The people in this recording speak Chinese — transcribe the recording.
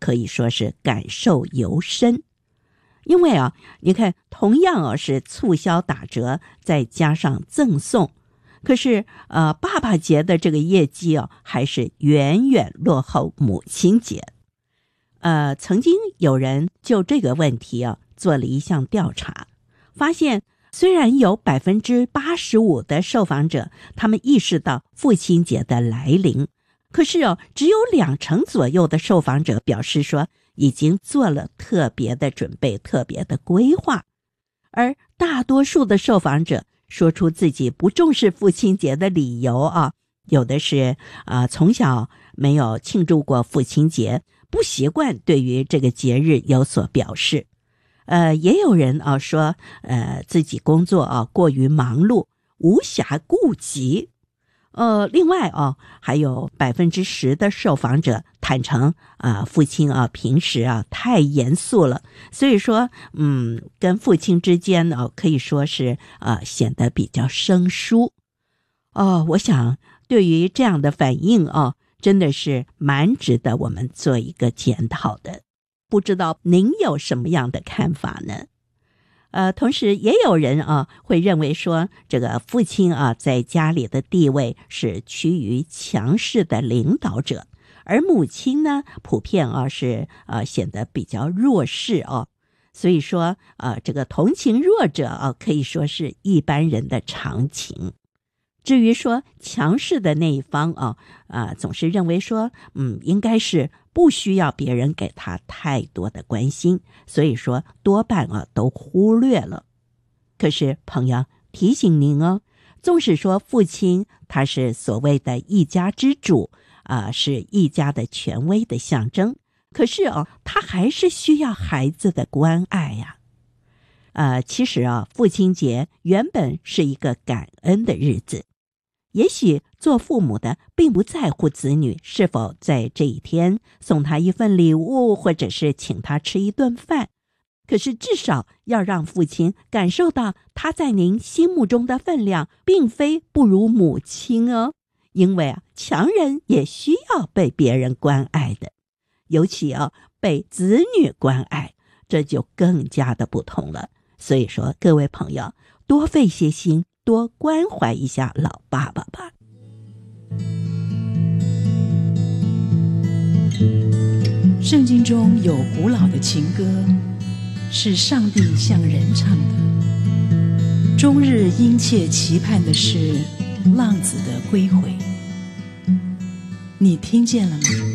可以说是感受尤深。因为你看同样是促销打折再加上赠送，可是爸爸节的这个业绩还是远远落后母亲节。曾经有人就这个问题做了一项调查，发现虽然有 85% 的受访者他们意识到父亲节的来临，可是只有20%左右的受访者表示说已经做了特别的准备，特别的规划。而大多数的受访者说出自己不重视父亲节的理由有的是从小没有庆祝过父亲节，不习惯对于这个节日有所表示。也有人说自己工作过于忙碌，无暇顾及。另外还有 10% 的受访者坦诚父亲平时太严肃了，所以说跟父亲之间可以说是显得比较生疏。我想对于这样的反应真的是蛮值得我们做一个检讨的。不知道您有什么样的看法呢？同时也有人会认为说这个父亲在家里的地位是趋于强势的领导者，而母亲呢普遍是显得比较弱势所以说这个同情弱者可以说是一般人的常情。至于说强势的那一方总是认为说应该是不需要别人给他太多的关心，所以说多半都忽略了。可是朋友提醒您纵使说父亲他是所谓的一家之主是一家的权威的象征，可是他还是需要孩子的关爱呀。其实父亲节原本是一个感恩的日子，也许做父母的并不在乎子女是否在这一天送他一份礼物，或者是请他吃一顿饭，可是至少要让父亲感受到他在您心目中的分量并非不如母亲因为强人也需要被别人关爱的，尤其被子女关爱，这就更加的不同了。所以说各位朋友多费些心，多关怀一下老爸爸吧。 圣经中有古老的情歌，是上帝向人唱的，终日殷切期盼的是浪子的归回。你听见了吗？